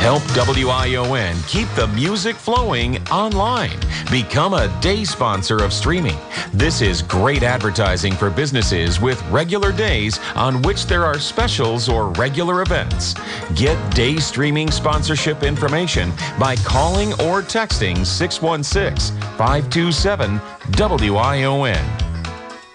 Help WION keep the music flowing online. Become a day sponsor of streaming. This is great advertising for businesses with regular days on which there are specials or regular events. Get day streaming sponsorship information by calling or texting 616-527-WION.